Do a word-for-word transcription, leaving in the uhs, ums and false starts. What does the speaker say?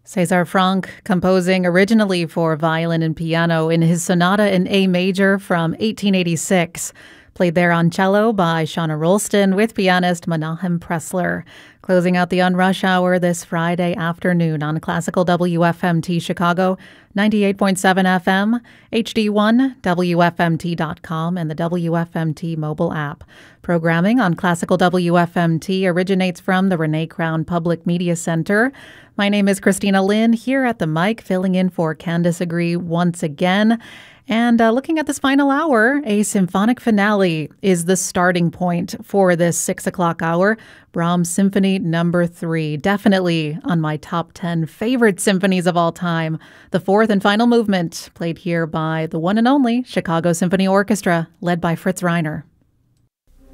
César Franck, composing originally for violin and piano in his Sonata in A major from eighteen eighty-six. Played there on cello by Shauna Rolston with pianist Menahem Pressler. Closing out the On Rush Hour this Friday afternoon on Classical W F M T Chicago, ninety-eight point seven F M, H D one, W F M T dot com, and the W F M T mobile app. Programming on Classical W F M T originates from the Renee Crown Public Media Center. My name is Christina Lynn, here at the mic, filling in for Candice Agree once again. And uh, looking at this final hour, a symphonic finale is the starting point for this six o'clock hour. Brahms Symphony Number Three, definitely on my top ten favorite symphonies of all time. The fourth and final movement, played here by the one and only Chicago Symphony Orchestra, led by Fritz Reiner.